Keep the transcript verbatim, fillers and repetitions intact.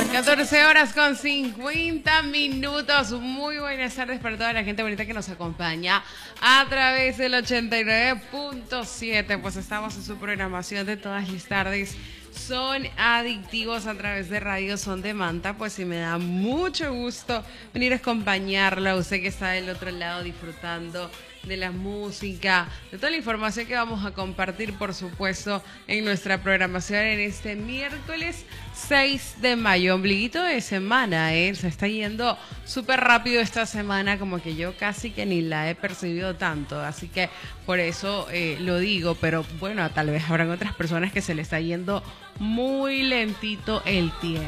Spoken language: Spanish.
catorce horas con cincuenta minutos. Muy buenas tardes para toda la gente bonita que nos acompaña a través del ochenta y nueve punto siete. Pues estamos en su programación de todas las tardes. Son adictivos a través de Radio Son de Manta. Pues sí, me da mucho gusto venir a acompañarlo a usted que está del otro lado disfrutando de la música, de toda la información que vamos a compartir, por supuesto, en nuestra programación en este miércoles seis de mayo, ombliguito de semana, ¿eh? Se está yendo súper rápido esta semana, como que yo casi que ni la he percibido tanto, así que por eso eh, lo digo, pero bueno, tal vez habrán otras personas que se le está yendo muy lentito el tiempo.